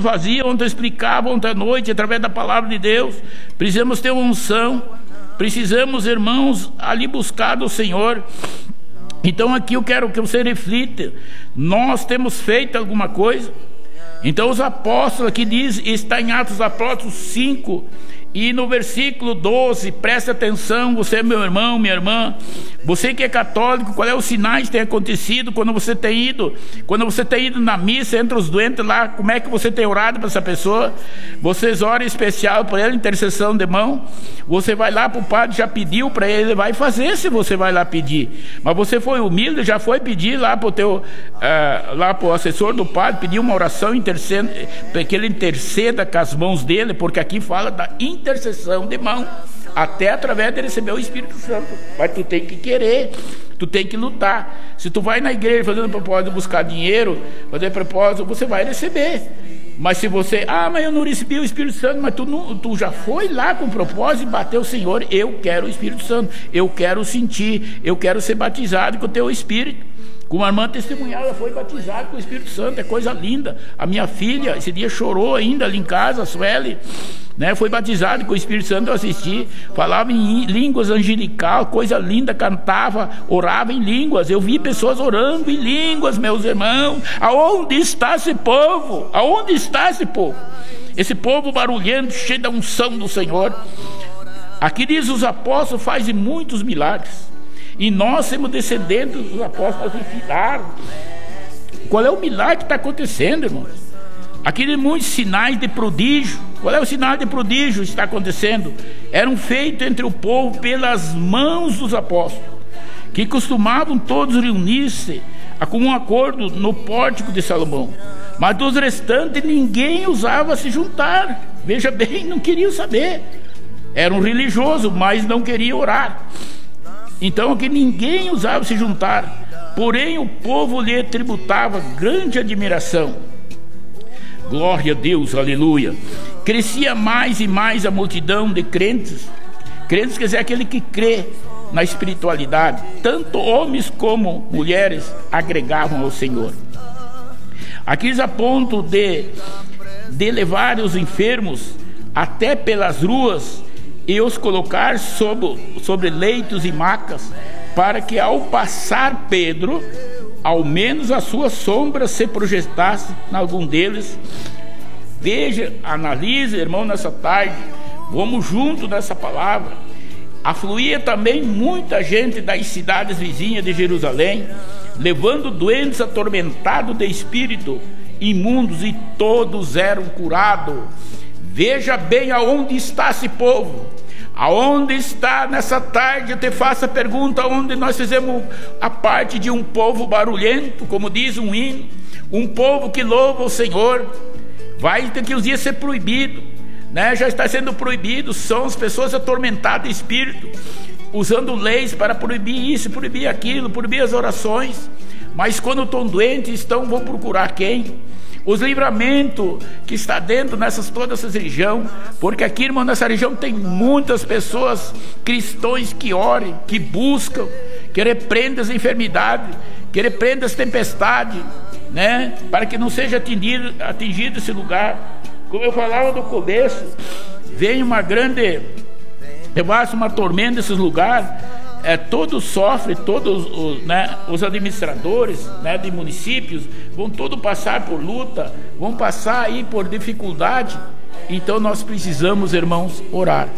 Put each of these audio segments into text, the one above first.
faziam, ontem eu explicava, ontem à noite, através da palavra de Deus. Precisamos ter uma unção, precisamos, irmãos, ali buscar do Senhor. Então aqui eu quero que você reflita, nós temos feito alguma coisa? Então os apóstolos, aqui diz, está em Atos dos Apóstolos 5, e no versículo 12, preste atenção, você, meu irmão, minha irmã, você que é católico, qual é os sinais que tem acontecido quando você tem ido na missa, entre os doentes lá, como é que você tem orado para essa pessoa? Vocês oram em especial por ela, intercessão de mão, você vai lá para o padre, já pediu para ele, vai fazer se você vai lá pedir, mas você foi humilde, já foi pedir lá para o assessor do padre, pedir uma oração, para que ele interceda com as mãos dele, porque aqui fala da intercessão de mão, até através de receber o Espírito Santo. Mas tu tem que querer, tu tem que lutar. Se tu vai na igreja fazendo propósito de buscar dinheiro, fazer propósito, você vai receber. Mas se você, mas eu não recebi o Espírito Santo, mas tu já foi lá com propósito e bateu o Senhor, eu quero o Espírito Santo, eu quero sentir, eu quero ser batizado com o teu Espírito. Como a irmã testemunhada, foi batizada com o Espírito Santo, é coisa linda. A minha filha, esse dia chorou ainda ali em casa, a Sueli, né? Foi batizada com o Espírito Santo, eu assisti, falava em línguas angelical, coisa linda, cantava, orava em línguas. Eu vi pessoas orando em línguas, meus irmãos. Aonde está esse povo? Aonde está esse povo? Esse povo barulhento, cheio da unção do Senhor. Aqui diz, os apóstolos fazem muitos milagres, e nós somos descendentes dos apóstolos que ficaram. Qual é o milagre que está acontecendo, irmãos? Aqui tem muitos sinais de prodígio. Qual é o sinal de prodígio que está acontecendo? Eram feitos entre o povo pelas mãos dos apóstolos, que costumavam todos reunir-se a comum acordo no pórtico de Salomão. Mas dos restantes ninguém ousava se juntar. Veja bem, não queriam saber. Eram religiosos, mas não queriam orar. Então aqui ninguém ousava se juntar, porém o povo lhe tributava grande admiração. Glória a Deus, aleluia. Crescia mais e mais a multidão de crentes. Crentes quer dizer aquele que crê na espiritualidade. Tanto homens como mulheres agregavam ao Senhor. Aqui eles apontam de levar os enfermos até pelas ruas e os colocar sobre leitos e macas, para que ao passar Pedro, ao menos a sua sombra se projetasse em algum deles. Veja, analise, irmão, nessa tarde, vamos junto nessa palavra. Afluía também muita gente das cidades vizinhas de Jerusalém, levando doentes atormentados de espírito imundos, e todos eram curados. Veja bem aonde está esse povo. Aonde está nessa tarde? Eu te faço a pergunta: onde nós fizemos a parte de um povo barulhento, como diz um hino, um povo que louva o Senhor. Vai ter que os dias ser proibido, né? Já está sendo proibido. São as pessoas atormentadas de espírito, usando leis para proibir isso, proibir aquilo, proibir as orações. Mas quando estão doentes, vão procurar quem? Os livramentos que está dentro toda essa região, porque aqui, irmão, nessa região tem muitas pessoas cristãos que orem, que buscam, que repreendem as enfermidades, que repreendem as tempestades, né? Para que não seja atingido esse lugar. Como eu falava no começo, vem uma grande, uma tormenta nesses lugares. Todos sofrem, todos os administradores, né, de municípios vão todos passar por luta, vão passar aí por dificuldade. Então nós precisamos, irmãos, orar.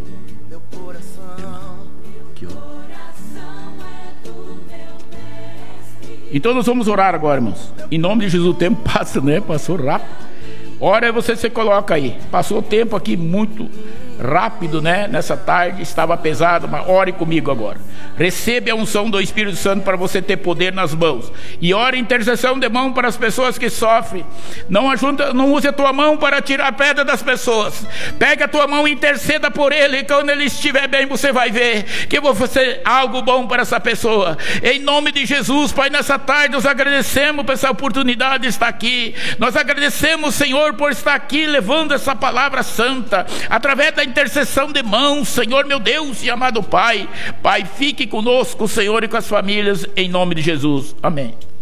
Então nós vamos orar agora, irmãos. Em nome de Jesus. O tempo passa, né? Passou rápido. Ora, você se coloca aí. Passou o tempo aqui muito rápido, né? Nessa tarde estava pesado, mas ore comigo agora. Recebe a unção do Espírito Santo para você ter poder nas mãos. E ore intercessão de mão para as pessoas que sofrem. Não use a tua mão para tirar a pedra das pessoas. Pega a tua mão e interceda por ele. E quando ele estiver bem, você vai ver que eu vou fazer algo bom para essa pessoa. Em nome de Jesus, Pai, nessa tarde nós agradecemos por essa oportunidade de estar aqui. Nós agradecemos, Senhor, por estar aqui levando essa palavra santa através da intercessão de mãos, Senhor, meu Deus e amado Pai. Pai, fique conosco, Senhor, e com as famílias, em nome de Jesus. Amém.